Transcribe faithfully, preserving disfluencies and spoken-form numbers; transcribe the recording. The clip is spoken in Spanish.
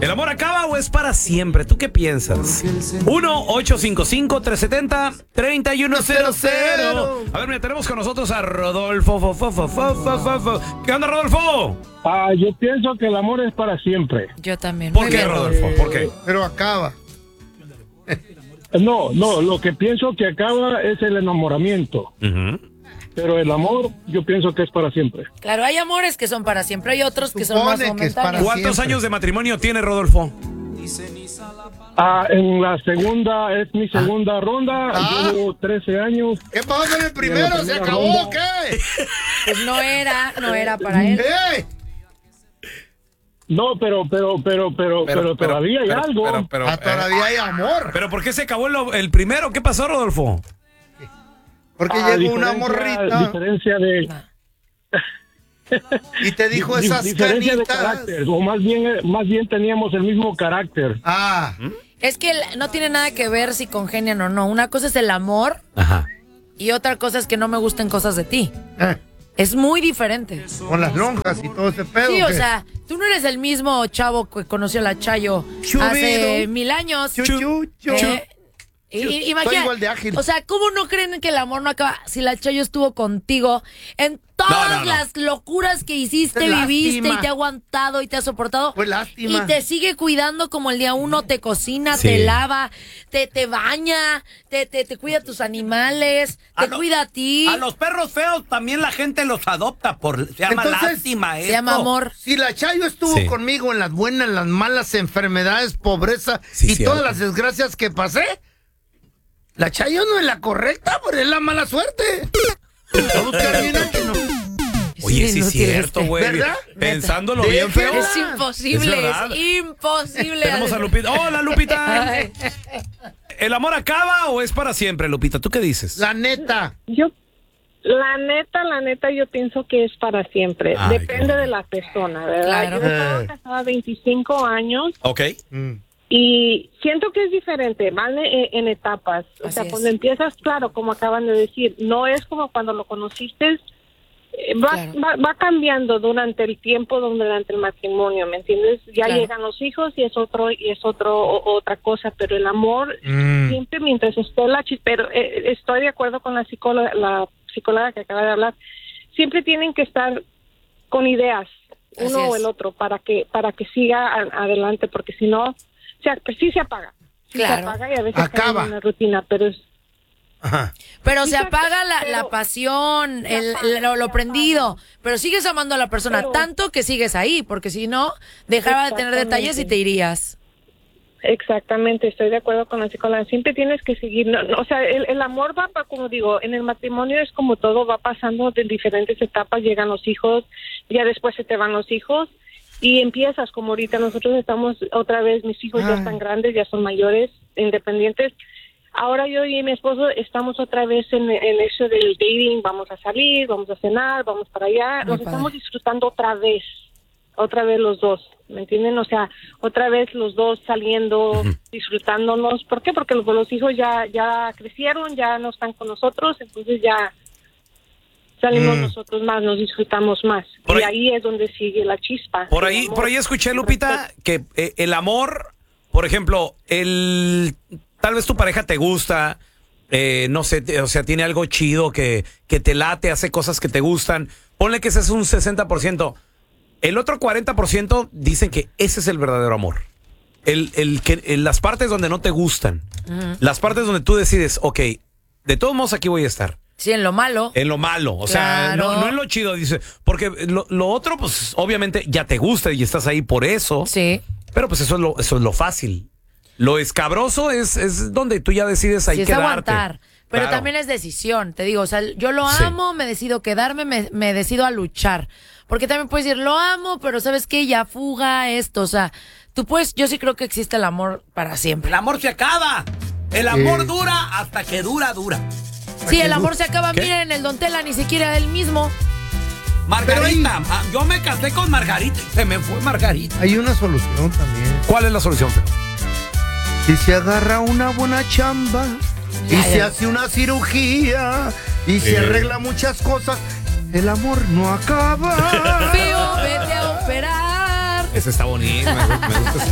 ¿El amor acaba o es para siempre? ¿Tú qué piensas? uno ocho cinco cinco, tres siete cero, tres uno cero cero. A ver, mira, tenemos con nosotros a Rodolfo. Fo, fo, fo, fo, fo, fo, fo. ¿Qué onda, Rodolfo? Ah, yo pienso que el amor es para siempre. Yo también. ¿Por Muy qué, bien. Rodolfo? ¿Por qué? Pero acaba. No, no, lo que pienso que acaba es el enamoramiento. Uh-huh. Pero el amor, yo pienso que es para siempre. Claro, hay amores que son para siempre, hay otros que son más Supone que es para momentáneos. ¿Cuántos siempre. años de matrimonio tiene, Rodolfo? Ah, en la segunda, es mi segunda ronda. Ah. Llevo trece años. ¿Qué pasó con el primero? la ¿Se primera acabó ronda. o qué? Pues no era, no era para él. ¡Eh! No, pero, pero, pero, pero, pero, todavía hay pero, algo. pero, pero, Ah, eh, todavía hay amor. ¿Pero por qué se acabó el, el primero? ¿Qué pasó, Rodolfo? Porque Ah, llegó una diferencia- morrita Diferencia de... y te dijo di- esas diferencia de canitas. carácter, o más bien, eh, más bien teníamos el mismo carácter. Ah, Es que el- no tiene nada que ver si congenian o no. Una cosa es el amor Ajá. y otra cosa es que no me gusten cosas de ti. eh, Es muy diferente. con las lonjas y todo ese pedo. Sí, o ¿qué? sea, tú no eres el mismo chavo que conoció a la Chayo Chubido. hace mil años. Chu, chu, chu. Eh, y- imagina- Soy igual de ágil. O sea, ¿cómo no creen que el amor no acaba si la Chayo estuvo contigo en todas No, no, no. las locuras que hiciste, Qué viviste lástima. y te ha aguantado y te ha soportado? Pues lástima. Y te sigue cuidando como el día uno, te cocina, Sí. te lava, te, te baña, te, te, te cuida a tus animales, te A lo- cuida a ti. A los perros feos también la gente los adopta por se llama Entonces, lástima Se esto. llama amor. Si la Chayo estuvo Sí. conmigo en las buenas, en las malas, enfermedades, pobreza Sí, y cierto. todas las desgracias que pasé, la Chayo no es la correcta, pero es la mala suerte. Todos terminan que no. Oye, sí es inútil cierto, este. güey. ¿Verdad? Pensándolo Neta. bien feo. Déjenla. Es imposible, Es es, verdad. imposible. Tenemos a Lupita. ¡Hola, Lupita! Ay. ¿El amor acaba o es para siempre, Lupita? ¿Tú qué dices? La neta. Yo, la neta, la neta, yo pienso que es para siempre. Ay, Depende qué de la persona, ¿verdad? Claro. Yo he estado Eh. casada veinticinco años Ok. Mm. y siento que es diferente, van en, en etapas. O Así sea, es. cuando empiezas, claro, como acaban de decir, no es como cuando lo conociste. eh, Va, Claro. va, va cambiando durante el tiempo, durante el matrimonio, ¿me entiendes? Ya Claro. llegan los hijos y es otro y es otro o- otra cosa, pero el amor Mm. siempre mientras esté la chis- pero eh, estoy de acuerdo con la psicóloga, la psicóloga que acaba de hablar. Siempre tienen que estar con ideas, Así uno o es. el otro, para que para que siga a- adelante, porque si no, o sea, pues sí se apaga, sí Claro. se apaga y a veces Acaba. cae en una rutina, pero es Ajá. Pero se Exacto, apaga la, pero- la pasión, Se el, apaga, lo, lo se prendido, pero sigues amando a la persona Pero- tanto que sigues ahí, porque si no, dejaba de tener Exactamente. detalles y te irías. exactamente, estoy de acuerdo con la psicóloga. Siempre tienes que seguir, no, no, o sea, el, el amor va, pa- como digo, en el matrimonio es como todo, va pasando de diferentes etapas, llegan los hijos, ya después se te van los hijos y empiezas, como ahorita nosotros estamos otra vez, mis hijos ya Ay. están grandes, ya son mayores, independientes. Ahora yo y mi esposo estamos otra vez en, en eso del dating, vamos a salir, vamos a cenar, vamos para allá, Muy nos padre. estamos disfrutando otra vez, otra vez los dos, ¿me entienden? O sea, otra vez los dos saliendo, disfrutándonos. ¿Por qué? Porque los, los hijos ya ya crecieron, ya no están con nosotros, entonces ya salimos Mm. nosotros más, nos disfrutamos más. Por y ahí- ahí es donde sigue la chispa. Por el ahí, amor, por ahí escuché, el Lupita, respeto. que eh, el amor, por ejemplo, el tal vez tu pareja te gusta, eh, no sé, te- o sea, tiene algo chido que, que te late, hace cosas que te gustan. Ponle que ese es un sesenta por ciento. El otro cuarenta por ciento dicen que ese es el verdadero amor. El, el que, el- las partes donde no te gustan, las partes donde tú decides, ok, de todos modos aquí voy a estar. Sí, en lo malo. En lo malo, o sea, Claro. no, no en lo chido, dice, porque lo, lo otro, pues, obviamente ya te gusta y estás ahí por eso, Sí. pero pues eso es lo, eso es lo fácil. Lo escabroso es, es donde tú ya decides ahí Sí, es quedarte. aguantar. Pero Claro. también es decisión, te digo, o sea, yo lo Sí. amo, me decido quedarme, me, me decido a luchar. Porque también puedes decir, lo amo, pero ¿sabes qué? Ya fuga esto, o sea, tú puedes, yo sí creo que existe el amor para siempre. El amor se acaba. El amor Sí. dura hasta que dura, dura. Sí, el amor se acaba, ¿Qué? miren, el Don Tela ni siquiera él mismo. Margarita, ah, yo me casé con Margarita y se me fue Margarita. Hay una solución también. ¿Cuál es la solución, Feo? Si se agarra una buena chamba y se hace una cirugía y se Eh. arregla muchas cosas, el amor no acaba. Feo, vete a operar. Ese está bonito, me, gu- me gusta ese.